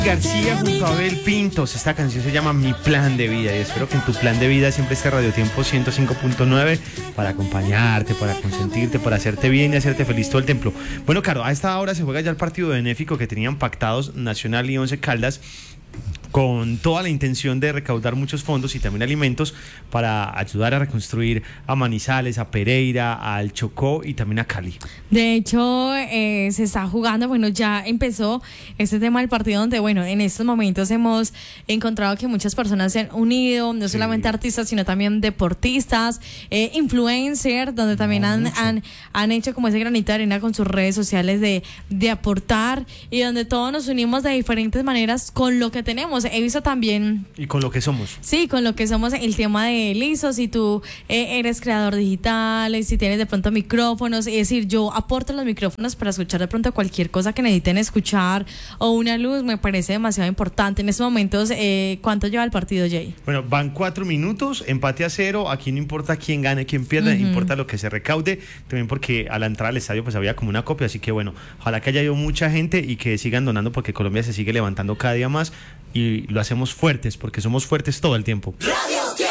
García junto a Abel Pintos. Esta canción se llama Mi Plan de Vida y espero que en tu plan de vida siempre esté Radio Tiempo 105.9 para acompañarte, para consentirte, para hacerte bien y hacerte feliz todo el tiempo. Bueno, Caro, a esta hora se juega ya el partido benéfico que tenían pactados Nacional y Once Caldas, con toda la intención de recaudar muchos fondos y también alimentos para ayudar a reconstruir a Manizales, a Pereira, al Chocó y también a Cali. De hecho, se está jugando, bueno, ya empezó este tema del partido donde, bueno, en estos momentos hemos encontrado que muchas personas se han unido, no solamente artistas, sino también deportistas, influencers, donde también han hecho como ese granito de arena con sus redes sociales de aportar y donde todos nos unimos de diferentes maneras con lo que tenemos. He visto también... Y con lo que somos. Sí, con lo que somos, el tema de listo, si tú eres creador digital, si tienes de pronto micrófonos, es decir, yo aporto los micrófonos para escuchar de pronto cualquier cosa que necesiten escuchar o una luz, me parece demasiado importante. En estos momentos, ¿cuánto lleva el partido, Jay? Bueno, van 4 minutos, empate a 0, aquí no importa quién gane, quién pierda, importa lo que se recaude, también porque a la entrada al estadio pues había como una copia, así que bueno, ojalá que haya ido mucha gente y que sigan donando porque Colombia se sigue levantando cada día más y lo hacemos fuertes, porque somos fuertes todo el tiempo. Radio